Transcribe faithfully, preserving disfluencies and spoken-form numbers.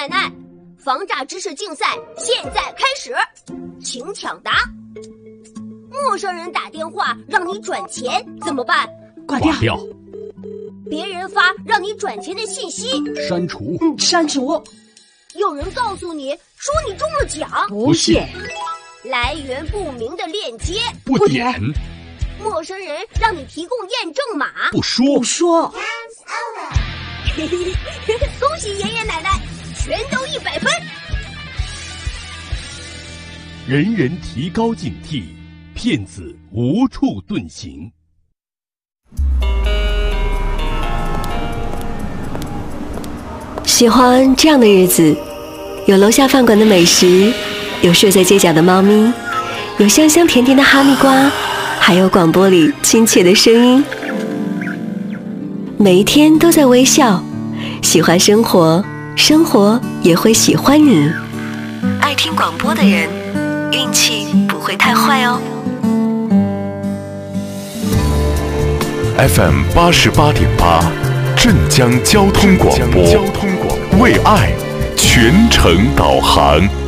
奶奶，防诈知识竞赛现在开始，请抢答。陌生人打电话让你转钱怎么办？ 挂掉。 挂掉。 别人发让你转钱的信息， 删除。 嗯，删除。 有人告诉你说你中了奖， 不信。 来源不明的链接， 不点。 陌生人让你提供验证码， 不说。 不说。 嘿嘿嘿，恭喜爷爷奶奶，全都一百分。 人人提高警惕，骗子无处遁形。 喜欢这样的日子，有楼下饭馆的美食，有睡在街角的猫咪，有香香甜甜的哈密瓜，还有广播里亲切的声音。每一天都在微笑，喜欢生活，生活也会喜欢你。爱听广播的人，运气不会太坏哦。 F M 八十八点八，镇江交通广播，为爱全程导航。